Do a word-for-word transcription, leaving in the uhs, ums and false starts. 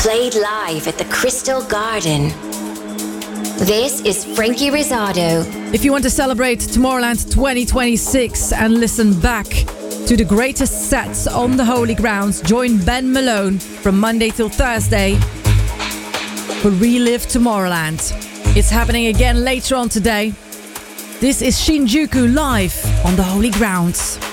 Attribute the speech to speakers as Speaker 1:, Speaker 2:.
Speaker 1: Played live at the Crystal Garden. This is Frankie Rizzardo.
Speaker 2: If you want to celebrate Tomorrowland twenty twenty-six and listen back to the greatest sets on the Holy Grounds, join Ben Malone from Monday till Thursday for Relive Tomorrowland. It's happening again later on today. This is Shinjuku live on the Holy Grounds.